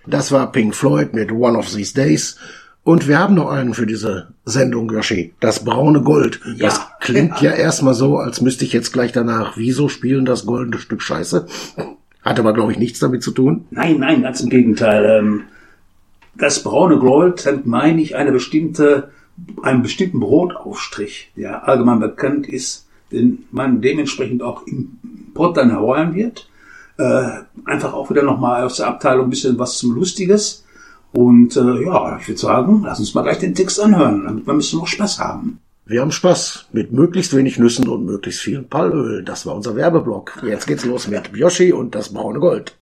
Das war Pink Floyd mit One of These Days. Und wir haben noch einen für diese Sendung, Yoshi. Das braune Gold. Ja. Das klingt ja erstmal so, als müsste ich jetzt gleich danach Wieso spielen, das goldene Stück Scheiße. Hat aber, glaube ich, nichts damit zu tun. Nein, ganz im Gegenteil. Das braune Gold hat, meine ich, einen bestimmten Brotaufstrich, der allgemein bekannt ist, den man dementsprechend auch im Pott dann heräumen wird. Einfach auch wieder nochmal aus der Abteilung ein bisschen was zum Lustiges. Und ich würde sagen, lass uns mal gleich den Text anhören, damit wir ein bisschen noch Spaß haben. Wir haben Spaß mit möglichst wenig Nüssen und möglichst viel Palmöl. Das war unser Werbeblock. Jetzt geht's los mit Yoshi und das braune Gold.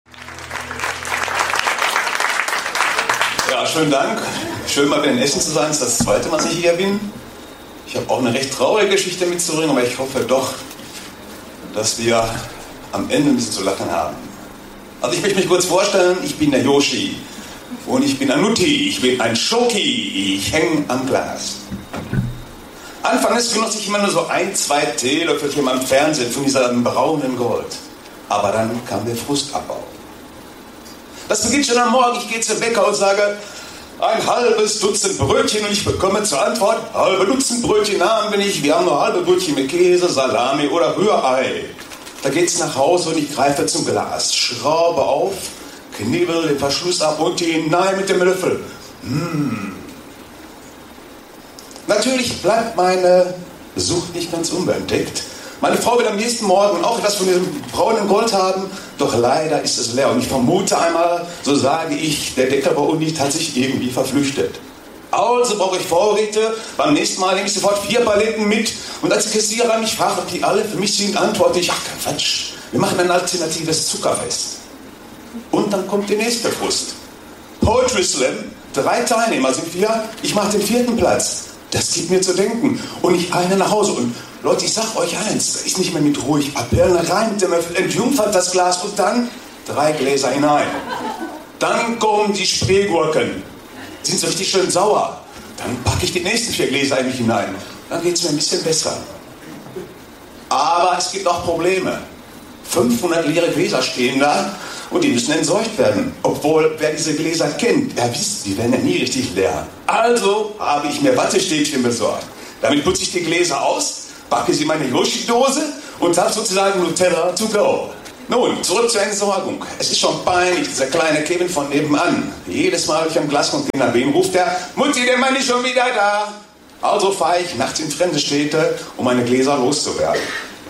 Ja, schönen Dank. Schön mal wieder in Essen zu sein. Das ist das zweite Mal, dass ich hier bin. Ich habe auch eine recht traurige Geschichte mitzubringen, aber ich hoffe doch, dass wir am Ende ein bisschen zu lachen haben. Also ich möchte mich kurz vorstellen, ich bin der Yoshi. Und ich bin ein Nutti, ich bin ein Schoki, ich hänge am Glas. Anfangs genoss ich immer nur so 1-2 Teelöffelchen am Fernsehen von diesem braunen Gold. Aber dann kam der Frustabbau. Das beginnt schon am Morgen, ich gehe zum Bäcker und sage, ein halbes Dutzend Brötchen und ich bekomme zur Antwort, halbe Dutzend Brötchen haben wir nicht, wir haben nur halbe Brötchen mit Käse, Salami oder Rührei. Da geht's nach Hause und ich greife zum Glas, schraube auf, knibbel den Verschluss ab und hinein mit dem Löffel. Natürlich bleibt meine Sucht nicht ganz unbeentdeckt. Meine Frau will am nächsten Morgen auch etwas von diesem braunen Gold haben, doch leider ist es leer. Und ich vermute einmal, so sage ich, der Deckel bei uns hat sich irgendwie verflüchtet. Also brauche ich Vorräte, beim nächsten Mal nehme ich sofort 4 Paletten mit. Und als die Kassierer mich fragen, ob die alle für mich sind, antworte ich, ach Quatsch, wir machen ein alternatives Zuckerfest. Und dann kommt die nächste Frust. Poetry Slam, 3 Teilnehmer sind 4, ich mache den 4. Platz. Das gibt mir zu denken. Und ich eile nach Hause. Und Leute, ich sag euch eins, da ist nicht mehr mit ruhig Appellen rein mit dem Löffel, entjungfert das Glas und dann 3 Gläser hinein. Dann kommen die Spreegurken. Die sind so richtig schön sauer. Dann packe ich die nächsten 4 Gläser in mich hinein. Dann geht es mir ein bisschen besser. Aber es gibt auch Probleme. 500 leere Gläser stehen da und die müssen entsorgt werden. Obwohl, wer diese Gläser kennt, der wisst, die werden ja nie richtig leer. Also habe ich mir Wattestäbchen besorgt. Damit putze ich die Gläser aus, packe sie in meine Yoshi-Dose und habe sozusagen Nutella to go. Nun, zurück zur Entsorgung. Es ist schon peinlich, dieser kleine Kevin von nebenan. Jedes Mal, wenn ich am Glascontainer bin, ruft er, Mutti, der Mann ist schon wieder da. Also fahre ich nachts in fremde Städte, um meine Gläser loszuwerden.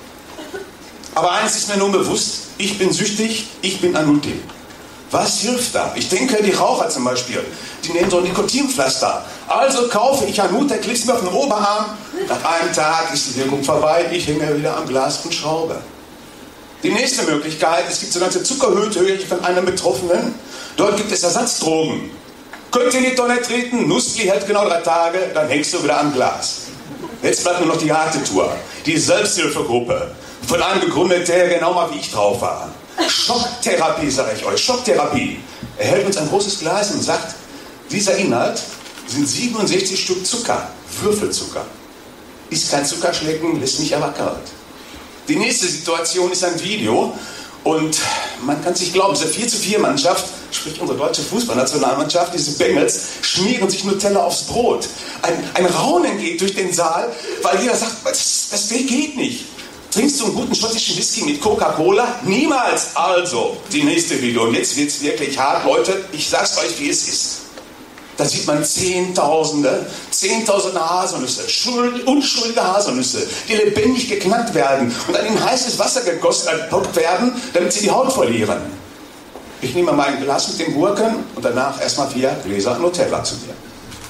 Aber eins ist mir nun bewusst, ich bin süchtig, ich bin ein Nutti. Was hilft da? Ich denke, die Raucher zum Beispiel, die nehmen so ein Nikotinpflaster. Also kaufe ich Anut, der klipst mir auf den Oberarm. Nach einem Tag ist die Wirkung vorbei, ich hänge wieder am Glas und schraube. Die nächste Möglichkeit, es gibt sogenannte Zuckerhöhe von einem Betroffenen. Dort gibt es Ersatzdrogen. Könnt ihr in die Tonne treten, Nussli hält genau 3 Tage, dann hängst du wieder am Glas. Jetzt bleibt nur noch die harte Tour, die Selbsthilfegruppe. Von einem gegründet, der genau mal wie ich drauf war. Schocktherapie, sage ich euch, Schocktherapie. Er hält uns ein großes Glas und sagt, dieser Inhalt sind 67 Stück Zucker, Würfelzucker. Ist kein Zuckerschlecken, lässt mich aber kalt. Die nächste Situation ist ein Video und man kann es nicht glauben, diese 4-4-Mannschaft, sprich unsere deutsche Fußballnationalmannschaft, diese Bengals, schmieren sich Nutella aufs Brot. Ein Raunen geht durch den Saal, weil jeder sagt, das geht nicht. Trinkst du einen guten schottischen Whisky mit Coca-Cola? Niemals! Also, die nächste Video. Und jetzt wird's wirklich hart, Leute. Ich sag's euch, wie es ist. Da sieht man Zehntausende Haselnüsse, unschuldige Haselnüsse, die lebendig geknackt werden und dann in heißes Wasser gepackt werden, damit sie die Haut verlieren. Ich nehme mein Glas mit den Gurken und danach erstmal 4 Gläser Nutella zu mir.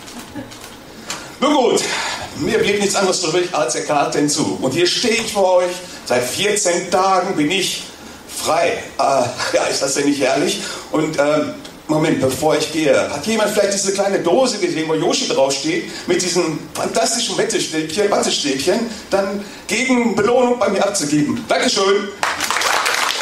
Nun gut, mir blieb nichts anderes übrig, als der Karte hinzu. Und hier stehe ich vor euch, seit 14 Tagen bin ich frei. Ja, ist das denn nicht herrlich? Und Moment, bevor ich gehe, hat jemand vielleicht diese kleine Dose gesehen, wo Yoshi draufsteht, mit diesem fantastischen Wattestäbchen, dann gegen Belohnung bei mir abzugeben? Dankeschön.